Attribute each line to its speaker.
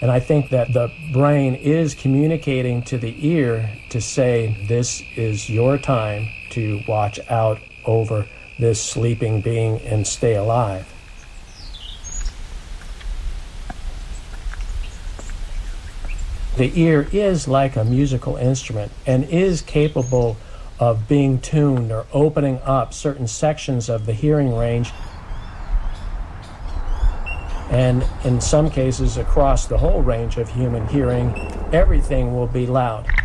Speaker 1: And I think that the brain is communicating to the ear to say, this is your time to watch out over this sleeping being and stay alive. The ear is like a musical instrument and is capable of being tuned or opening up certain sections of the hearing range, and in some cases across the whole range of human hearing, everything will be loud.